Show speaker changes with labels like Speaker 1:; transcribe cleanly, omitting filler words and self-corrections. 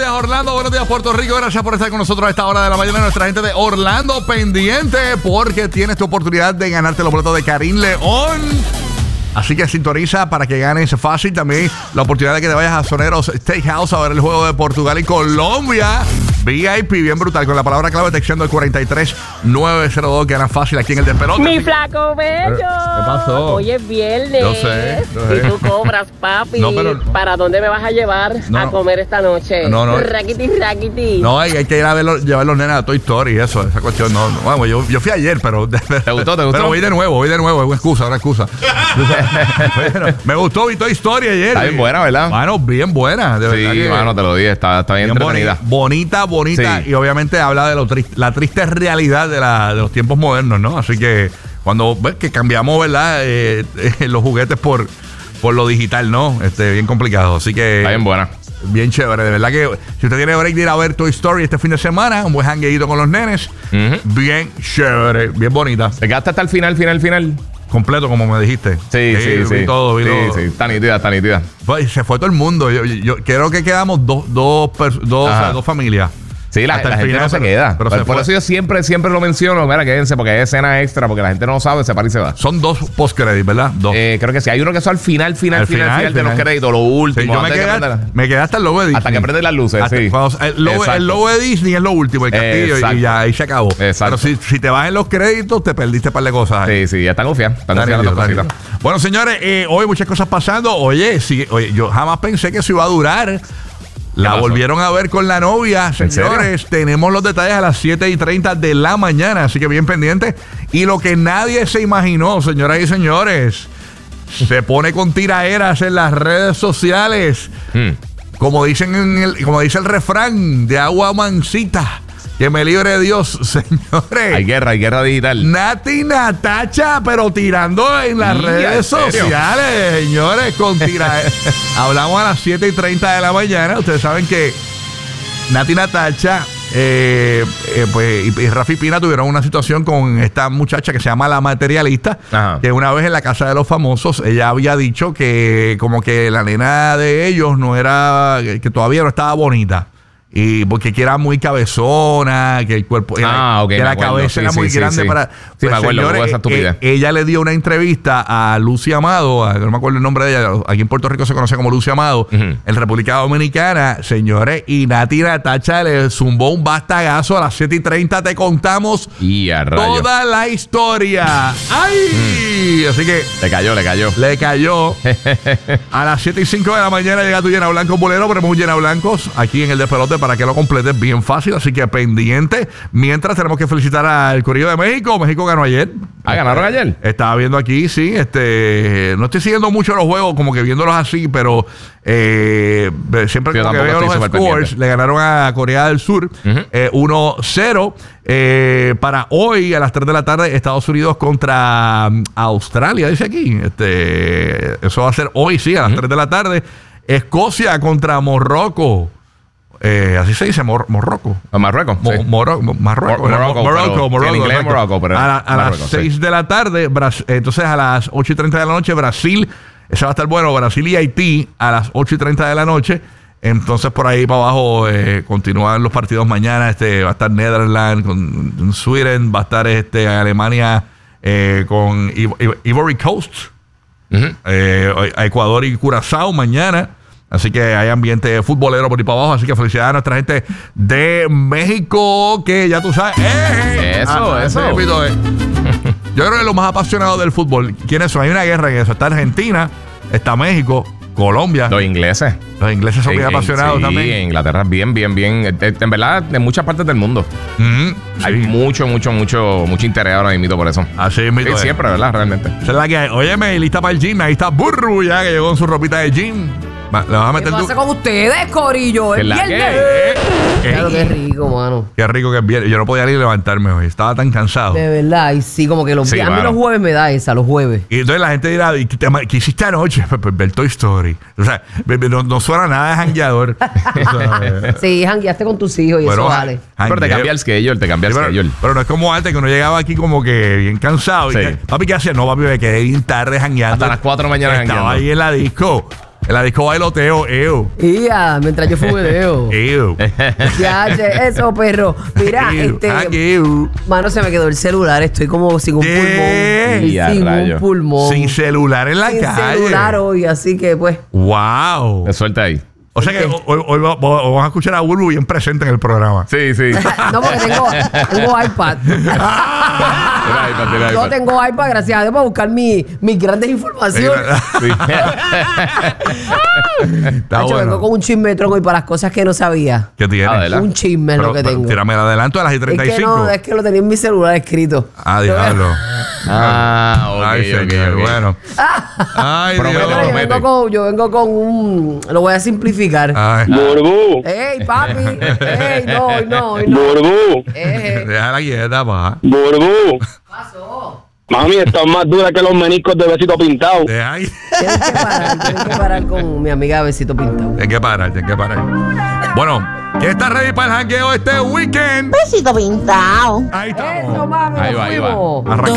Speaker 1: días, Orlando. Buenos días, Puerto Rico. Gracias por estar con nosotros a esta hora de la mañana. Nuestra gente de Orlando pendiente porque tienes tu oportunidad de ganarte los boletos de Karim León. Así que sintoniza para que ganes fácil. También la oportunidad de que te vayas a Soneros Steakhouse a ver el juego de Portugal y Colombia. VIP, bien brutal. Con la palabra clave texteando el 43902. Ganas fácil aquí en el Despelote.
Speaker 2: Mi flaco bello.
Speaker 1: ¿Qué pasó?
Speaker 2: Hoy es viernes.
Speaker 1: Yo sé.
Speaker 2: Y tú cobras, papi.
Speaker 1: No, pero-
Speaker 2: ¿Para dónde me vas a llevar a comer esta noche?
Speaker 1: No.
Speaker 2: Raquiti.
Speaker 1: No, hay que ir a llevar los nenes a Toy Story y eso, esa cuestión. No. Bueno, yo fui ayer, pero...
Speaker 3: ¿Te gustó?
Speaker 1: Pero voy de nuevo. Es una excusa. Bueno, me gustó, vi Toy Story ayer.
Speaker 3: Está bien buena, ¿verdad?
Speaker 1: Bueno, bien buena. De verdad
Speaker 3: Sí,
Speaker 1: que
Speaker 3: mano, te lo dije. Está bien entretenida.
Speaker 1: Bonita.
Speaker 3: Sí.
Speaker 1: Y obviamente habla de la triste realidad de los tiempos modernos, ¿no? Así que cuando ves que cambiamos, ¿verdad? Los juguetes por lo digital, ¿no? Bien complicado. Así que...
Speaker 3: Está bien buena.
Speaker 1: Bien chévere, de verdad que si usted tiene break de ir a ver Toy Story este fin de semana, un buen hangueito con los nenes, bien chévere, bien bonita.
Speaker 3: ¿Te quedaste hasta el final?
Speaker 1: Completo, como me dijiste.
Speaker 3: Sí.
Speaker 1: Vi todo.
Speaker 3: Sí, está nítida.
Speaker 1: Pues, se fue todo el mundo. Yo creo que quedamos dos familias.
Speaker 3: Sí, la
Speaker 1: Hasta el
Speaker 3: gente
Speaker 1: final,
Speaker 3: no se
Speaker 1: pero-
Speaker 3: queda.
Speaker 1: pero se
Speaker 3: por
Speaker 1: fue.
Speaker 3: eso yo siempre lo menciono. Mira, quédense porque hay escena extra, porque la gente no sabe, se para y se va.
Speaker 1: Son dos post-credits, ¿verdad? Dos.
Speaker 3: Creo que sí. Hay uno que es al final de los créditos, lo último.
Speaker 1: Sí, yo me quedé hasta el logo de Disney.
Speaker 3: Hasta que prenden las luces, sí.
Speaker 1: El logo de Disney es lo último, el castillo,
Speaker 3: Exacto.
Speaker 1: y ya ahí se acabó.
Speaker 3: Exacto.
Speaker 1: Pero si te vas en los créditos, te perdiste un par de cosas ahí.
Speaker 3: Sí, ya están confiados. Están
Speaker 1: Está
Speaker 3: confiados las
Speaker 1: nítido,
Speaker 3: cositas.
Speaker 1: está nítido. Bueno, señores, hoy muchas cosas pasando. Oye, yo jamás pensé que eso iba a durar. La
Speaker 3: pasó?
Speaker 1: volvieron a ver con la novia,
Speaker 3: ¿En
Speaker 1: señores. Tenemos los detalles a las 7:30 de la mañana, así que bien pendiente. Y lo que nadie se imaginó, señoras y señores, se pone con tiraeras en las redes sociales. Como dice el refrán, de agua mansita, que me libre Dios, señores.
Speaker 3: Hay guerra digital.
Speaker 1: Nati Natacha, pero tirando en las
Speaker 3: ¿en
Speaker 1: redes
Speaker 3: serio?
Speaker 1: sociales, señores, con hablamos a las 7:30 de la mañana. Ustedes saben que Nati Natacha y Rafi Pina tuvieron una situación con esta muchacha que se llama La Materialista.
Speaker 3: Ajá.
Speaker 1: Que una vez en la casa de los famosos ella había dicho que como que la nena de ellos no era, que todavía no estaba bonita. Y porque que era muy cabezona, que el cuerpo,
Speaker 3: Ok,
Speaker 1: que
Speaker 3: me
Speaker 1: la
Speaker 3: acuerdo.
Speaker 1: cabeza era
Speaker 3: Sí,
Speaker 1: muy
Speaker 3: sí,
Speaker 1: grande
Speaker 3: sí.
Speaker 1: para...
Speaker 3: Sí, me acuerdo, hubo esa estupidez.
Speaker 1: Ella le dio una entrevista a Lucy Amado, no me acuerdo el nombre de ella, aquí en Puerto Rico se conoce como Lucy Amado, en República Dominicana, señores, y Nati Natacha le zumbó un bastagazo a las 7:30, te contamos
Speaker 3: Y a rayos.
Speaker 1: toda la historia. ¡Ay! Así que...
Speaker 3: Le cayó.
Speaker 1: Le cayó. A las 7:05 de la mañana llega tu Llena Blanco Bolero. Tenemos un Llena Blancos aquí en el Despelote para que lo completes bien fácil. Así que pendiente. Mientras tenemos que felicitar al Corillo de México. México ganó ayer.
Speaker 3: ¿Ganaron ayer?
Speaker 1: Estaba viendo aquí, sí. No estoy siguiendo mucho los juegos, como que viéndolos así, pero siempre
Speaker 3: Yo
Speaker 1: como que
Speaker 3: tampoco
Speaker 1: veo
Speaker 3: estoy
Speaker 1: los
Speaker 3: súper
Speaker 1: scores.
Speaker 3: pendiente.
Speaker 1: Le ganaron a Corea del Sur 1-0. Para hoy a las 3 de la tarde, Estados Unidos contra Australia, dice aquí. Eso va a ser hoy, sí, a las 3 de la tarde. Escocia contra Morocco. Así se dice, Morocco.
Speaker 3: Marruecos. Sí.
Speaker 1: Morocco.
Speaker 3: En inglés
Speaker 1: exacto.
Speaker 3: Morocco, pero
Speaker 1: a las
Speaker 3: Marruecos,
Speaker 1: 6
Speaker 3: sí.
Speaker 1: de la tarde, entonces a las 8:30 de la noche, Brasil, ese va a estar bueno, Brasil y Haití a las 8:30 de la noche. Entonces por ahí para abajo continúan los partidos mañana. Va a estar Netherlands con Sweden, va a estar Alemania con Ivory Coast, Ecuador y Curazao mañana. Así que hay ambiente futbolero por ahí para abajo. Así que felicidades a nuestra gente de México, que ya tú sabes.
Speaker 3: Eso.
Speaker 1: Repito, yo creo que los más apasionados del fútbol, ¿quiénes son? Hay una guerra en eso. Está Argentina, está México, Colombia.
Speaker 3: Los ingleses.
Speaker 1: Los ingleses son bien apasionados
Speaker 3: sí,
Speaker 1: también.
Speaker 3: En Inglaterra es bien. En verdad, en muchas partes del mundo. Hay mucho interés ahora mismo por eso.
Speaker 1: Así es,
Speaker 3: Sí, siempre, ¿verdad? Realmente.
Speaker 1: Esa es la que hay. Óyeme, lista para el gym. Ahí está Burru ya, que llegó con su ropita de gym. Le vas a
Speaker 4: ¿Qué
Speaker 1: meter
Speaker 4: pasa con ustedes, corillo?
Speaker 3: ¿Qué
Speaker 4: El
Speaker 3: la
Speaker 4: viernes.
Speaker 2: Claro, qué rico, mano.
Speaker 1: Qué rico que es viernes. Yo no podía ni levantarme hoy. Estaba tan cansado.
Speaker 4: De verdad, y sí, como que los
Speaker 3: Sí,
Speaker 4: viernes. A mí
Speaker 3: mano.
Speaker 4: los jueves me da esa, los jueves.
Speaker 1: Y entonces la gente dirá, ¿qué hiciste anoche? Pues ver Toy Story. O sea, no suena nada de jangueador.
Speaker 4: Sí, jangueaste con tus hijos y
Speaker 1: Bueno,
Speaker 4: eso vale.
Speaker 3: Pero te cambia el schedule,
Speaker 1: pero no es como antes, que uno llegaba aquí como que bien cansado.
Speaker 3: Sí.
Speaker 1: Y papi, ¿qué hacía? No, papi, me quedé bien tarde jangueando.
Speaker 3: Hasta las 4 de la mañana
Speaker 1: Estaba
Speaker 3: jangueando.
Speaker 1: ahí en la disco. En la disco bailoteo,
Speaker 4: Ya, mientras yo fumedeo. Ya, eso, perro. Mira, mano, se me quedó el celular. Estoy como sin un pulmón. Sin un pulmón.
Speaker 1: Sin celular en la calle.
Speaker 4: Sin celular hoy, así que pues.
Speaker 1: ¡Wow!
Speaker 3: Te suelta ahí.
Speaker 1: O sea que hoy vamos a escuchar a Bulbu bien presente en el programa.
Speaker 3: Sí.
Speaker 4: No, porque tengo iPad. Yo tengo iPad, gracias a Dios, para buscar mis grandes informaciones.
Speaker 1: Está bueno.
Speaker 4: Vengo con un chismetrón hoy para las cosas que no sabía.
Speaker 1: ¿Qué tienes?
Speaker 4: Un chisme es lo que tengo.
Speaker 1: Tírame el adelanto a las 35.
Speaker 4: Es que lo tenía en mi celular escrito.
Speaker 1: Diablo.
Speaker 3: Ok.
Speaker 1: Señor. Bueno. Ay, Dios.
Speaker 4: Yo vengo con un... Lo voy a simplificar.
Speaker 5: Burbu.
Speaker 4: ¡Ey, papi! ¡Ey, no!
Speaker 5: Burbu.
Speaker 1: Déjala quieta, pa.
Speaker 5: Burbu.
Speaker 4: ¿Qué pasó?
Speaker 5: Mami, estás más dura que los meniscos de Besito Pintado.
Speaker 1: Tienes
Speaker 4: que parar con mi amiga Besito Pintado.
Speaker 1: Tienes que parar. Bueno, ¿quién está ready para el jangueo este weekend?
Speaker 2: Besito Pintado.
Speaker 1: Ahí estamos.
Speaker 4: Eso, mami.
Speaker 3: Ahí va.
Speaker 1: Arrancamos